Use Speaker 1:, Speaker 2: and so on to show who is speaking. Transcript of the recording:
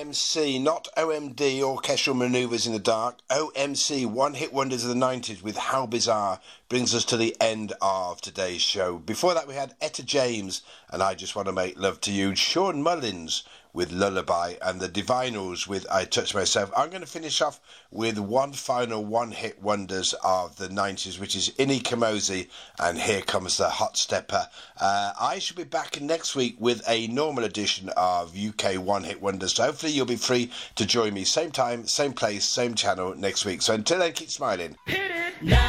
Speaker 1: OMC, not OMD, Orchestral Manoeuvres in the Dark. OMC, One Hit Wonders of the 90s with How Bizarre, brings us to the end of today's show. Before that we had Etta James and I Just Want to Make Love to You. Sean Mullins with Lullaby, and the Divinals with I Touch Myself. I'm going to finish off with one final one-hit wonders of the 90s, which is Inni Kamoze and Here Comes the Hot Stepper. I shall be back next week with a normal edition of UK one-hit wonders, so hopefully you'll be free to join me same time, same place, same channel next week. So until then, keep smiling.
Speaker 2: Hit it now.